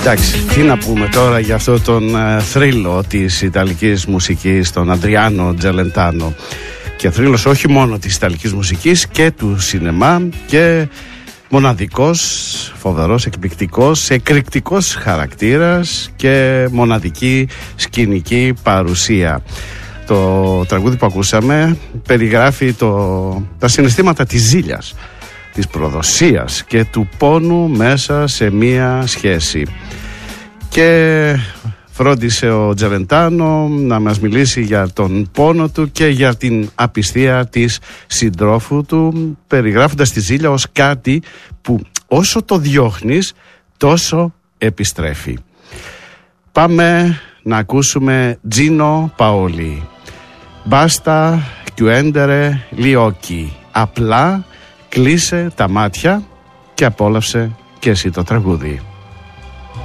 Εντάξει, τι να πούμε τώρα για αυτό τον θρύλο της ιταλικής μουσικής, τον Αντριάνο Τζελεντάνο. Και θρύλος όχι μόνο της ιταλικής μουσικής και του σινεμά, και μοναδικός, φοβερός, εκπληκτικός, εκρηκτικός χαρακτήρας και μοναδική σκηνική παρουσία. Το τραγούδι που ακούσαμε περιγράφει τα συναισθήματα της ζήλιας, της προδοσίας και του πόνου μέσα σε μία σχέση. Και φρόντισε ο Τζελεντάνο να μας μιλήσει για τον πόνο του και για την απιστία της συντρόφου του, περιγράφοντας τη ζήλια ως κάτι που όσο το διώχνεις τόσο επιστρέφει. Πάμε να ακούσουμε Τζίνο Παόλι. Μπάστα chiudere gli occhi. Απλά κλείσε τα μάτια και απόλαυσε και εσύ το τραγούδι.